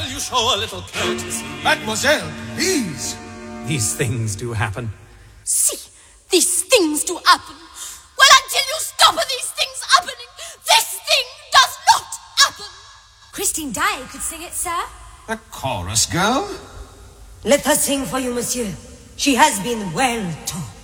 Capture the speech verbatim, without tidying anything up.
Will you show a little courtesy? Mademoiselle, please. These things do happen. See, these things do happen. Well, until you stop these things happening, this thing does not happen. Christine Daae could sing it, sir. A chorus girl? Let her sing for you, monsieur. She has been well taught.